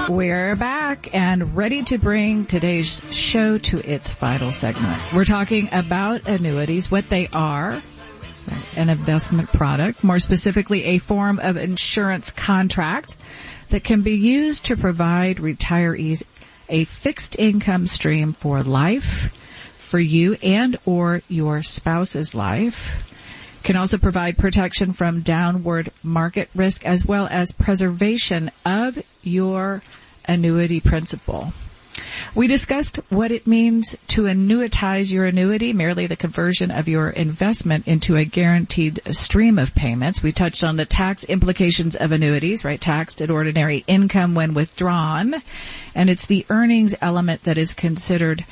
We're back and ready to bring today's show to its final segment. We're talking about annuities, what they are, an investment product, more specifically a form of insurance contract that can be used to provide retirees a fixed income stream for life, for you and or your spouse's life. Can also provide protection from downward market risk as well as preservation of your annuity principal. We discussed what it means to annuitize your annuity, merely the conversion of your investment into a guaranteed stream of payments. We touched on the tax implications of annuities, right? Taxed at ordinary income when withdrawn. And it's the earnings element that is considered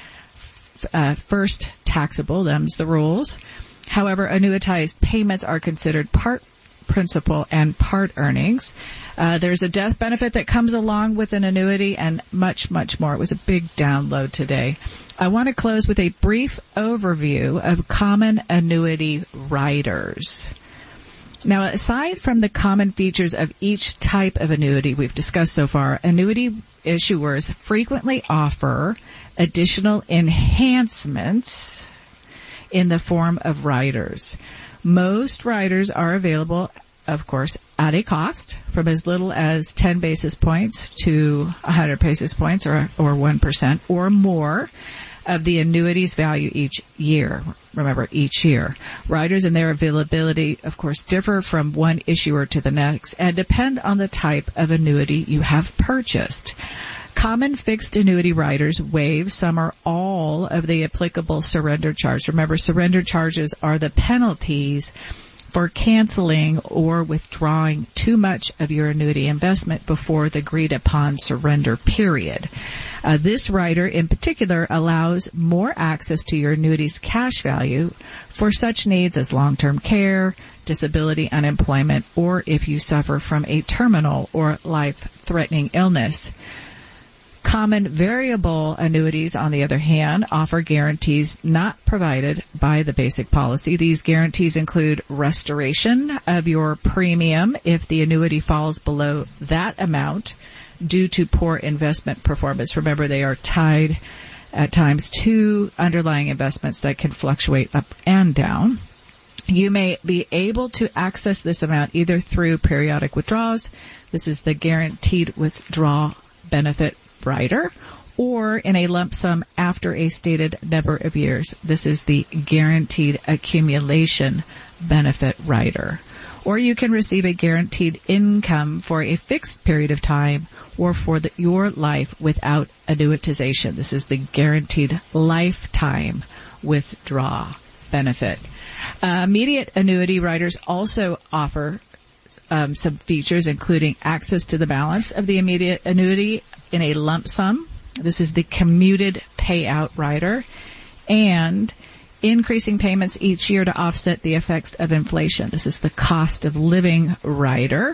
first taxable. Them's the rules. However, annuitized payments are considered part principal and part earnings. There's a death benefit that comes along with an annuity and much, much more. It was a big download today. I want to close with a brief overview of common annuity riders. Now, aside from the common features of each type of annuity we've discussed so far, annuity issuers frequently offer additional enhancements in the form of riders. Most riders are available, of course, at a cost from as little as 10 basis points to 100 basis points or 1% or more of the annuity's value each year. Remember, each year. Riders and their availability, of course, differ from one issuer to the next and depend on the type of annuity you have purchased. Common fixed annuity riders waive some or all of the applicable surrender charges. Remember, surrender charges are the penalties for canceling or withdrawing too much of your annuity investment before the agreed-upon surrender period. This rider in particular allows more access to your annuity's cash value for such needs as long-term care, disability, unemployment, or if you suffer from a terminal or life-threatening illness. Common variable annuities, on the other hand, offer guarantees not provided by the basic policy. These guarantees include restoration of your premium if the annuity falls below that amount due to poor investment performance. Remember, they are tied at times to underlying investments that can fluctuate up and down. You may be able to access this amount either through periodic withdrawals. This is the guaranteed withdrawal benefit rider, or in a lump sum after a stated number of years. This is the guaranteed accumulation benefit rider. Or you can receive a guaranteed income for a fixed period of time or for your life without annuitization. This is the guaranteed lifetime withdrawal benefit. Immediate annuity riders also offer some features, including access to the balance of the immediate annuity in a lump sum. This is the commuted payout rider, and increasing payments each year to offset the effects of inflation. This is the cost of living rider,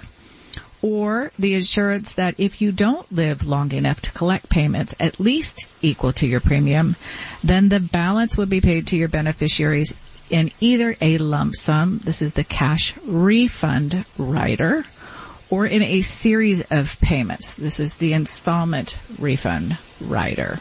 or the assurance that if you don't live long enough to collect payments at least equal to your premium, then the balance will be paid to your beneficiaries in either a lump sum, this is the cash refund rider, or in a series of payments. This is the installment refund rider.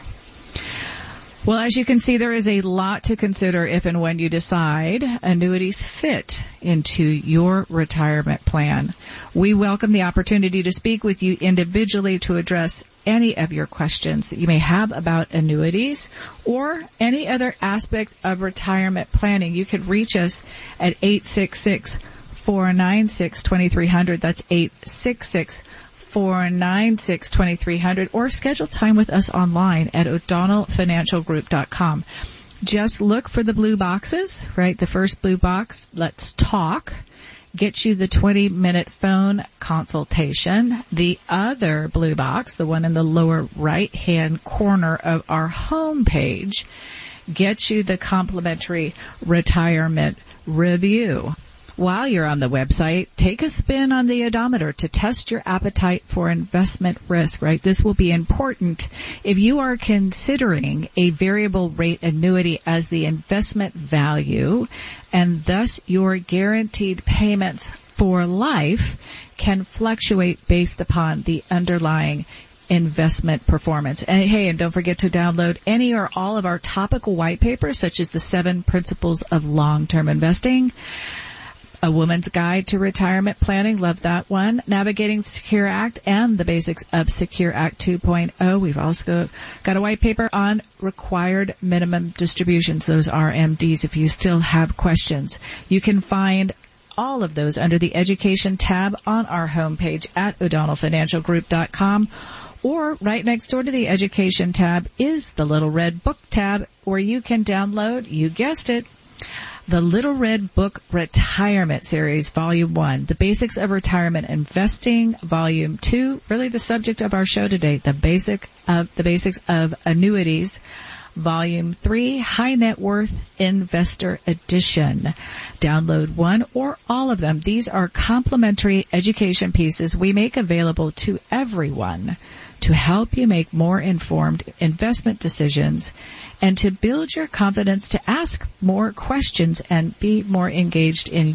Well, as you can see, there is a lot to consider if and when you decide annuities fit into your retirement plan. We welcome the opportunity to speak with you individually to address any of your questions that you may have about annuities or any other aspect of retirement planning. You can reach us at 866-496-2300. That's 866-496-2300, or schedule time with us online at o'donnellfinancialgroup.com. Just look for the blue boxes, right? The first blue box, Let's Talk, gets you the 20-minute phone consultation. The other blue box, the one in the lower right-hand corner of our home page, gets you the complimentary retirement review. While you're on the website, take a spin on the odometer to test your appetite for investment risk, right? This will be important if you are considering a variable rate annuity as the investment value, and thus your guaranteed payments for life can fluctuate based upon the underlying investment performance. And hey, and don't forget to download any or all of our topical white papers, such as the 7 Principles of Long-Term Investing, A Woman's Guide to Retirement Planning, love that one, Navigating the Secure Act, and the Basics of Secure Act 2.0. We've also got a white paper on required minimum distributions, those RMDs, if you still have questions. You can find all of those under the Education tab on our homepage at o'donnellfinancialgroup.com, or right next door to the Education tab is the Little Red Book tab, where you can download, you guessed it, the Little Red Book Retirement Series, Volume 1, The Basics of Retirement Investing, Volume 2, really the subject of our show today, the basics of annuities, Volume 3, High Net Worth Investor Edition. Download one or all of them. These are complimentary education pieces we make available to everyone to help you make more informed investment decisions and to build your confidence to ask more questions and be more engaged in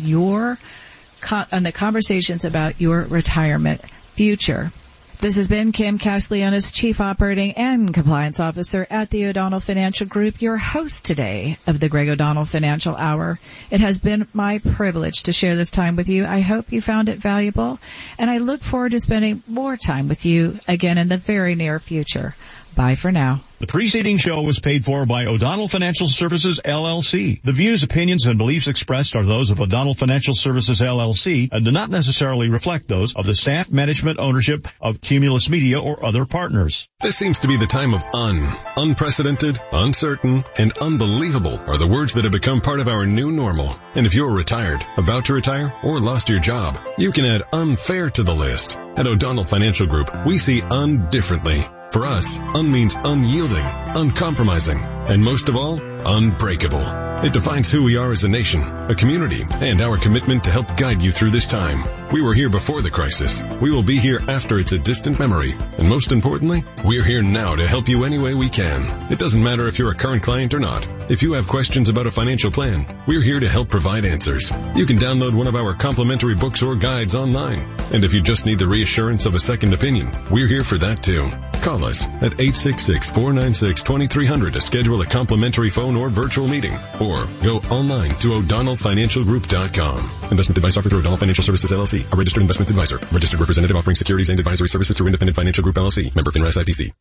on the conversations about your retirement future. This has been Kim Castiglionis, Chief Operating and Compliance Officer at the O'Donnell Financial Group, your host today of the Greg O'Donnell Financial Hour. It has been my privilege to share this time with you. I hope you found it valuable, and I look forward to spending more time with you again in the very near future. Bye for now. The preceding show was paid for by O'Donnell Financial Services, LLC. The views, opinions, and beliefs expressed are those of O'Donnell Financial Services, LLC, and do not necessarily reflect those of the staff, management, ownership of Cumulus Media or other partners. This seems to be the time of unprecedented, uncertain, and unbelievable are the words that have become part of our new normal. And if you're retired, about to retire, or lost your job, you can add unfair to the list. At O'Donnell Financial Group, we see differently. For us, means unyielding, uncompromising, and most of all, unbreakable. It defines who we are as a nation, a community, and our commitment to help guide you through this time. We were here before the crisis. We will be here after it's a distant memory. And most importantly, we're here now to help you any way we can. It doesn't matter if you're a current client or not. If you have questions about a financial plan, we're here to help provide answers. You can download one of our complimentary books or guides online. And if you just need the reassurance of a second opinion, we're here for that too. Call us at 866-496-2300 to schedule a complimentary phone or virtual meeting, or go online to o'donnellfinancialgroup.com. Investment advice offered through O'Donnell Financial Services, LLC, a registered investment advisor. Registered representative offering securities and advisory services through Independent Financial Group, LLC. Member FINRA SIPC.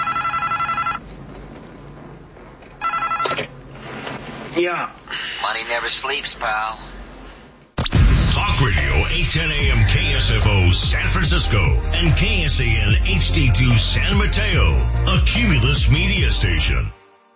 Yeah. Money never sleeps, pal. Talk Radio 810 AM KSFO San Francisco and KSAN HD2 San Mateo, a Cumulus media station.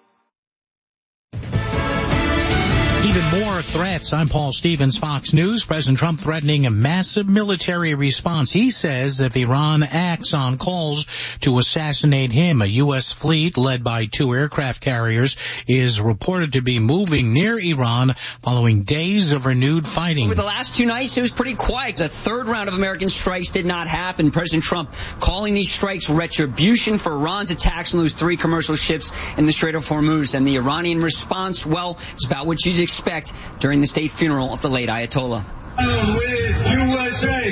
Even more threats. I'm Paul Stevens, Fox News. President Trump threatening a massive military response. He says if Iran acts on calls to assassinate him, a U.S. fleet led by 2 aircraft carriers is reported to be moving near Iran following days of renewed fighting. Over the last 2 nights, it was pretty quiet. The third round of American strikes did not happen. President Trump calling these strikes retribution for Iran's attacks on those 3 commercial ships in the Strait of Hormuz. And the Iranian response, well, it's about what you'd expect during the state funeral of the late Ayatollah. Down with USA!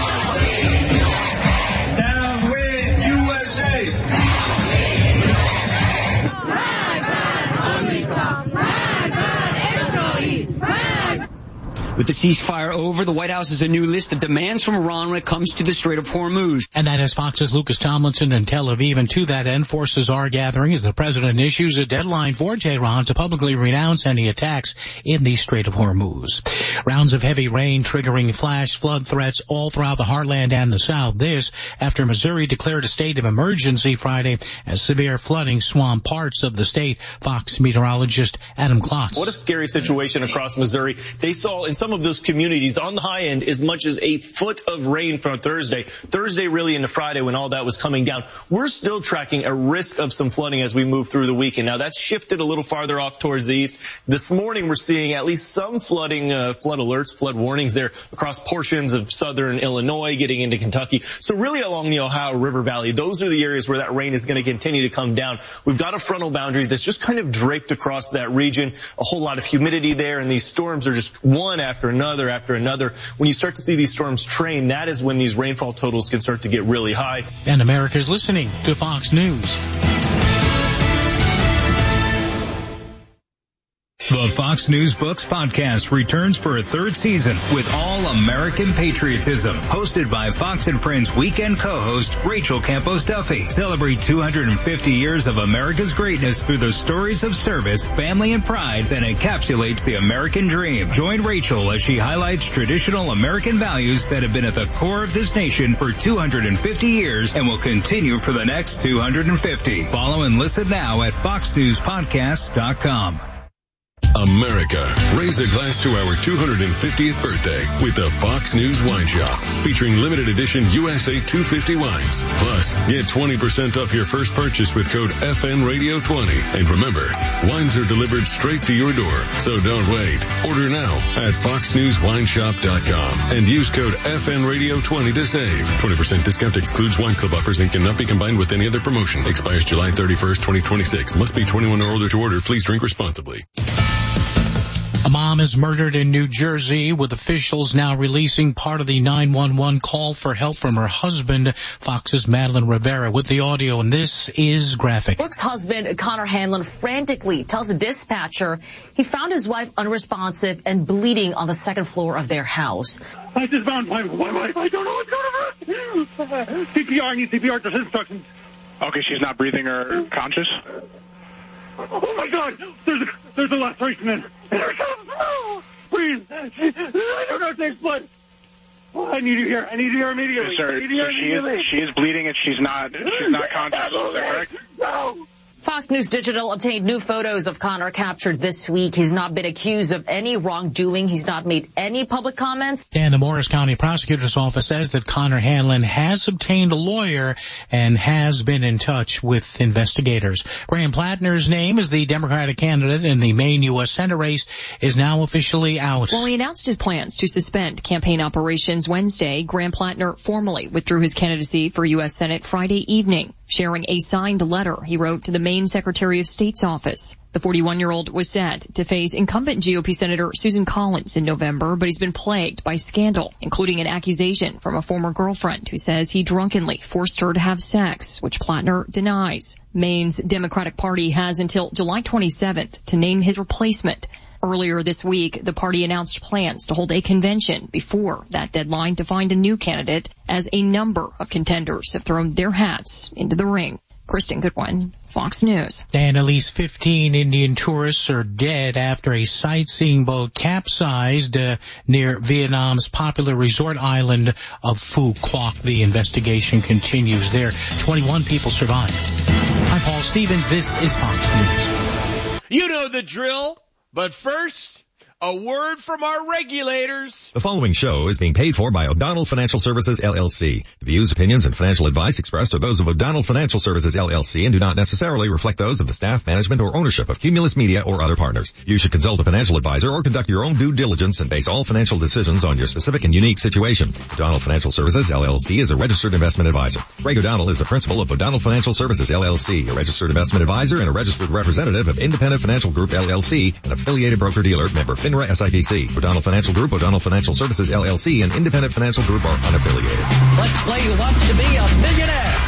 Down with USA! With the ceasefire over, the White House has a new list of demands from Iran when it comes to the Strait of Hormuz. And that is Fox's Lucas Tomlinson in Tel Aviv. And to that end, forces are gathering as the president issues a deadline for Tehran to publicly renounce any attacks in the Strait of Hormuz. Rounds of heavy rain triggering flash flood threats all throughout the heartland and the South. This after Missouri declared a state of emergency Friday as severe flooding swamped parts of the state. Fox meteorologist Adam Klotz. What a scary situation across Missouri. They saw in some of those communities on the high end as much as a foot of rain from Thursday really into Friday when all that was coming down. We're still tracking a risk of some flooding as we move through the weekend. Now that's shifted a little farther off towards the east. This morning we're seeing at least some flooding, flood alerts, flood warnings there across portions of southern Illinois, getting into Kentucky. So really along the Ohio River Valley, those are the areas where that rain is going to continue to come down. We've got a frontal boundary that's just kind of draped across that region, a whole lot of humidity there, and these storms are just one after after another after another. When you start to see these storms train, that is when these rainfall totals can start to get really high. And America's listening to Fox News. The Fox News Books podcast returns for a third season with all American patriotism. Hosted by Fox and Friends weekend co-host Rachel Campos Duffy. Celebrate 250 years of America's greatness through the stories of service, family, and pride that encapsulates the American dream. Join Rachel as she highlights traditional American values that have been at the core of this nation for 250 years and will continue for the next 250. Follow and listen now at foxnewspodcasts.com. America, raise a glass to our 250th birthday with the Fox News Wine Shop, featuring limited edition USA 250 wines. Plus, get 20% off your first purchase with code FNRadio20. And remember, wines are delivered straight to your door, so don't wait. Order now at foxnewswineshop.com and use code FNRadio20 to save. 20% discount excludes wine club offers and cannot be combined with any other promotion. Expires July 31st, 2026. Must be 21 or older to order. Please drink responsibly. A mom is murdered in New Jersey, with officials now releasing part of the 911 call for help from her husband. Fox's Madeline Rivera with the audio, and this is graphic. Brooke's husband, Connor Hanlon, frantically tells a dispatcher he found his wife unresponsive and bleeding on the second floor of their house. I just found my wife. I don't know what's going on. CPR, I need CPR, there's instructions. Okay, she's not breathing or conscious? Oh my God! There's a laceration in. Breathe. I don't know. It takes blood. Oh, I need you here. I need you here immediately. Yes, sir. She is bleeding and she's not conscious. Is that correct? No. Fox News Digital obtained new photos of Connor captured this week. He's not been accused of any wrongdoing. He's not made any public comments. And the Morris County Prosecutor's Office says that Connor Hanlon has obtained a lawyer and has been in touch with investigators. Graham Plattner's name as the Democratic candidate in the Maine U.S. Senate race is now officially out. Well, he announced his plans to suspend campaign operations Wednesday. Graham Plattner formally withdrew his candidacy for U.S. Senate Friday evening, sharing a signed letter he wrote to the Maine Secretary of State's office. The 41-year-old was set to face incumbent GOP Senator Susan Collins in November, but he's been plagued by scandal, including an accusation from a former girlfriend who says he drunkenly forced her to have sex, which Plattner denies. Maine's Democratic Party has until July 27th to name his replacement. Earlier this week, the party announced plans to hold a convention before that deadline to find a new candidate, as a number of contenders have thrown their hats into the ring. Kristen Goodwin, Fox News. And at least 15 Indian tourists are dead after a sightseeing boat capsized near Vietnam's popular resort island of Phu Quoc. The investigation continues there. 21 people survived. I'm Paul Stevens. This is Fox News. You know the drill, but first, a word from our regulators. The following show is being paid for by O'Donnell Financial Services, LLC. The views, opinions, and financial advice expressed are those of O'Donnell Financial Services, LLC, and do not necessarily reflect those of the staff, management, or ownership of Cumulus Media or other partners. You should consult a financial advisor or conduct your own due diligence and base all financial decisions on your specific and unique situation. O'Donnell Financial Services, LLC is a registered investment advisor. Greg O'Donnell is a principal of O'Donnell Financial Services, LLC, a registered investment advisor and a registered representative of Independent Financial Group, LLC, an affiliated broker-dealer, member FINRA SIPC. O'Donnell Financial Group, O'Donnell Financial Services, LLC, and Independent Financial Group are unaffiliated. Let's play Who Wants to Be a Millionaire.